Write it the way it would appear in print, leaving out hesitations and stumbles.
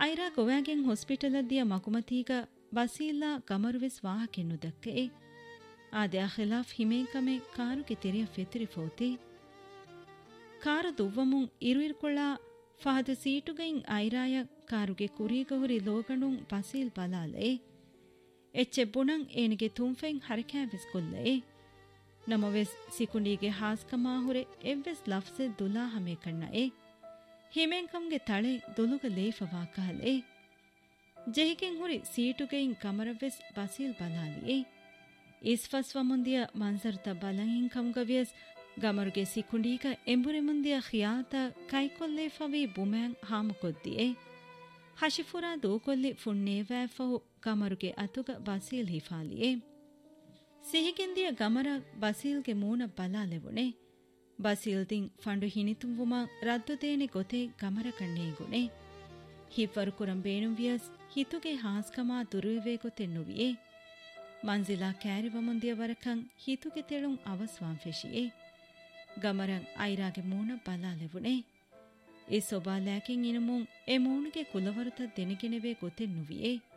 ಐರಾ ಗೊವ್ಯಾಗೆನ್ ಹಾಸ್ಪಿಟಲದ್ದಿಯ ಮಕುಮತೀಗ ಬಸೀಲ್ಲಾ ಗಮರುವೆಸ್ ವಾಹಕೆನ್ನು ದಕ್ಕೆ ಆದ್ಯಾ ಖಿಲಾಫ್ ಹಿಮೇಕಮೆ ಕಾರುಗೆ ತೆರೆಯ ಫೆತಿರಿ ಫೋತಿ ಕಾರು ದುವ್ವಮುಂ ಇರುಯಿರ್ಕೊಳ್ಳ ಫಹದ ಸೀಟುಗೈನ್ ಐರಾಯ ಕಾರುಗೆ ಕುರಿಗಹುರಿ ಲೋಗಣುಂ ಬಸೀಲ್ ಬಲಾಲೆ ಎಚ್ಚೆ ಬುಣಂ ಏನಿಗೆ ತುಂಫೆನ್ ಹರಕ್ಯಾವೆಸ್ ಕೊಲ್ಲೆ ನಮವೆಸ್ ಸಿಕುಂಡಿಗೆ ಹಾಸ್ಕಮಾಹುರೆ ಎವ್ವೆಸ್ ಲಫ್ಸೆ ದುಲಾ ಹಮೆ ಕಣ್ಣೆ ಹಿಮೆಂಕಂಗೆ ತಳೆ ದುಲುಗ ಲೇಫವಾ ಕಹಲೆ ಜೆಹಿಕೆನ್ ಹುರಿ ಸೀಟುಗೆಯಿನ್ ಕಮರವೆಸ್ ಬಸೀಲ್ ಬಲಾಲಿಯೆ ಇಸ್ಫಸ್ವ ಮುಂದಿಯ ಮನ್ಸರ್ತ ಬಲಹಿನ್ ಕಂಗವಿಯಸ್ ಗಮರುಗೆ ಸಿಕುಂಡೀಗ ಎಂಬುರೆ ಮುಂದಿಯ ಖಿಯಾತ ಕೈಕೊಲ್ಲೇಫವಿ ಬುಮ್ಯಾನ್ ಹಾಮುಕೊದ್ದಿಯೆ ಹಶಿಫುರಾ ದೂಕೊಲ್ಲಿ ಫುಣ್ಣೇವ್ಯಾಫಹು ಗಮರುಗೆ ಅತುಗ ಬಸೀಲ್ ಹಿಫಾಲಿಯೆ ಸಿಹಿಗೆಂದಿಯ ಗಮರ ಬಸೀಲ್ಗೆ ಮೂನ ಬಲಾಲೆವುಣೆ ಬಸೀಲ್ದಿನ್ ಫಂಡು ಹಿನಿತುಂವುಮ ರದ್ದುದೇನೆ ಗೊತೆ ಗಮರ ಕಣ್ಣೇಗುಣೆ ಹಿವ್ವರು ಕುರಂ ಬೇಣುವಿಯಸ್ ಹಿತುಗೆ ಹಾಸ್ಕಮಾ ದುರುವೆ ಗೊತೆನ್ನುವಿಯೆ ಮಂಜಿಲಾ ಕ್ಯಾರಿವ ಮುಂದಿಯ ವರಕಂ ಹಿತುಗೆ ತೆಳುಂ ಅವಸ್ವಾಂ ಫೆಶಿಯೆ ಗಮರಂ ಐರಾಗೆ ಮೂನ ಬಲಾಲೆವುಣೆ ಈ ಸೊಬಾಲ್ಯಾಕೆನ್ ಇನಮುಂ ಎ ಮೂಣಿಗೆ ಕುಲವರುತ ದೆನಿಗೆನೆವೆ ಗೊತೆನ್ನುವಿಯೆ